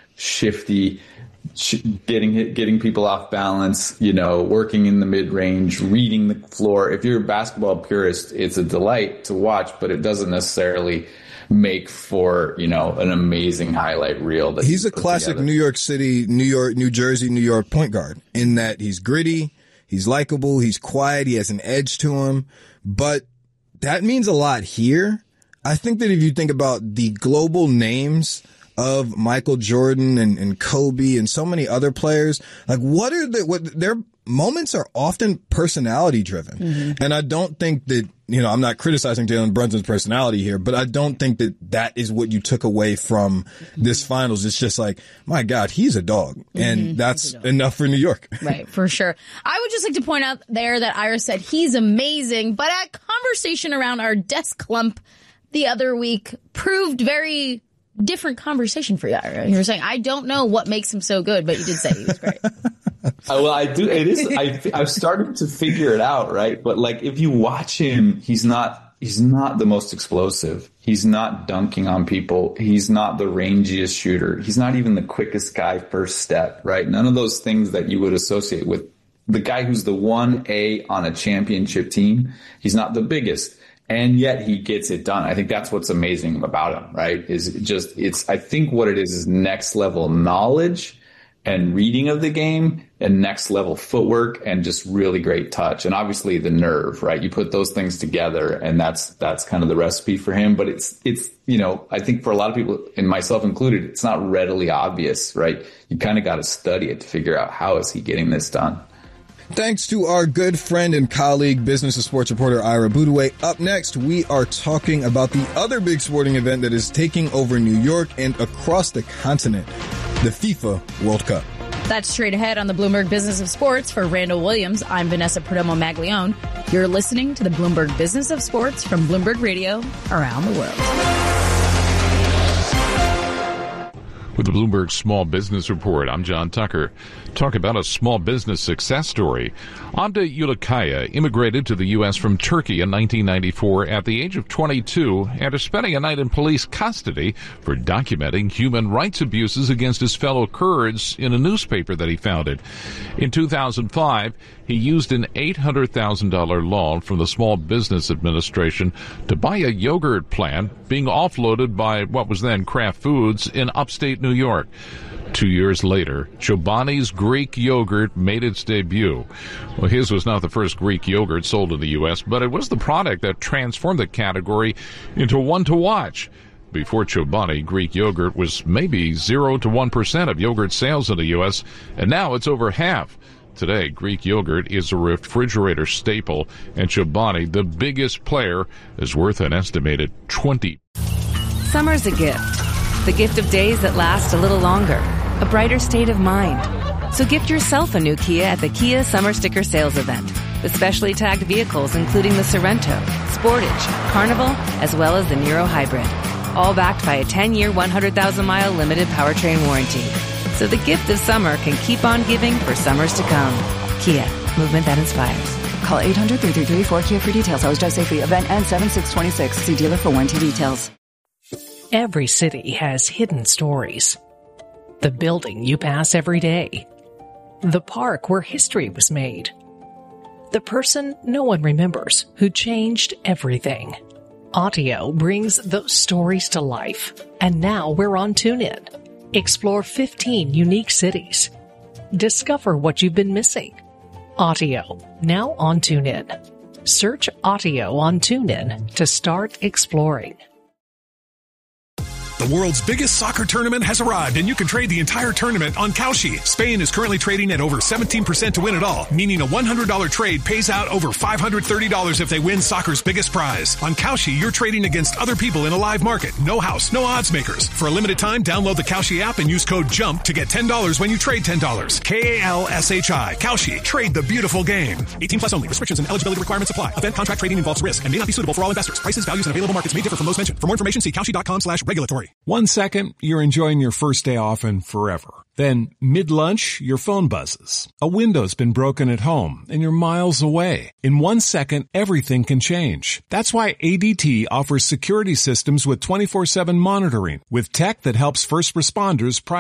shifty, getting people off balance, working in the mid-range, reading the floor. If you're a basketball purist, it's a delight to watch, but it doesn't necessarily make for, an amazing highlight reel. He's a classic together. New York City, New Jersey, New York point guard in that he's gritty, he's likable, he's quiet, he has an edge to him, but that means a lot here. I think that if you think about the global names of Michael Jordan and Kobe and so many other players, like what their moments are often personality driven. Mm-hmm. And I don't think that, I'm not criticizing Jalen Brunson's personality here, but I don't think that is what you took away from this finals. It's just like, my God, he's a dog. Mm-hmm. And that's enough for New York. Right, for sure. I would just like to point out there that Ira said he's amazing, but a conversation around our desk clump the other week proved very different conversation for you, Ira. You were saying, I don't know what makes him so good, but you did say he was great. Well, I do. It is. I've started to figure it out, right? But like, if you watch him, he's not the most explosive. He's not dunking on people. He's not the rangiest shooter. He's not even the quickest guy first step, right? None of those things that you would associate with the guy who's the 1A on a championship team. He's not the biggest. And yet he gets it done. I think that's what's amazing about him, right? I think what it is next level knowledge and reading of the game and next level footwork and just really great touch. And obviously the nerve, right? You put those things together and that's kind of the recipe for him. But it's, I think for a lot of people, and myself included, it's not readily obvious, right? You kind of got to study it to figure out how is he getting this done. Thanks to our good friend and colleague, business and sports reporter Ira Boudouet. Up next, we are talking about the other big sporting event that is taking over New York and across the continent, the FIFA World Cup. That's straight ahead on the Bloomberg Business of Sports. For Randall Williams, I'm Vanessa Perdomo-Maglione. You're listening to the Bloomberg Business of Sports from Bloomberg Radio around the world. With the Bloomberg Small Business Report, I'm John Tucker. Talk about a small business success story. Abda Ulukaya immigrated to the U.S. from Turkey in 1994 at the age of 22 after spending a night in police custody for documenting human rights abuses against his fellow Kurds in a newspaper that he founded. In 2005, he used an $800,000 loan from the Small Business Administration to buy a yogurt plant being offloaded by what was then Kraft Foods in upstate New York. 2 years later, Chobani's Greek yogurt made its debut. Well, his was not the first Greek yogurt sold in the U.S., but it was the product that transformed the category into one to watch. Before Chobani, Greek yogurt was maybe 0 to 1% of yogurt sales in the U.S., and now it's over half. Today, Greek yogurt is a refrigerator staple, and Chobani, the biggest player, is worth an estimated $20. Summer's a gift. The gift of days that last a little longer. A brighter state of mind. So gift yourself a new Kia at the Kia Summer Sticker Sales Event. With specially tagged vehicles including the Sorento, Sportage, Carnival, as well as the Niro Hybrid. All backed by a 10-year, 100,000-mile limited powertrain warranty. So the gift of summer can keep on giving for summers to come. Kia, movement that inspires. Call 800-333-4KIA for details. Always drive safely. Event ends 7/6/26. See dealer for warranty details. Every city has hidden stories. The building you pass every day. The park where history was made. The person no one remembers who changed everything. Audio brings those stories to life. And now we're on TuneIn. Explore 15 unique cities. Discover what you've been missing. Audio, now on TuneIn. Search Audio on TuneIn to start exploring. The world's biggest soccer tournament has arrived, and you can trade the entire tournament on Kalshi. Spain is currently trading at over 17% to win it all, meaning a $100 trade pays out over $530 if they win soccer's biggest prize. On Kalshi, you're trading against other people in a live market. No house, no odds makers. For a limited time, download the Kalshi app and use code JUMP to get $10 when you trade $10. Kalshi. Kalshi. Trade the beautiful game. 18 plus only. Restrictions and eligibility requirements apply. Event contract trading involves risk and may not be suitable for all investors. Prices, values, and available markets may differ from those mentioned. For more information, see kalshi.com/regulatory. 1 second, you're enjoying your first day off and forever. Then, mid-lunch, your phone buzzes. A window's been broken at home, and you're miles away. In 1 second, everything can change. That's why ADT offers security systems with 24/7 monitoring, with tech that helps first responders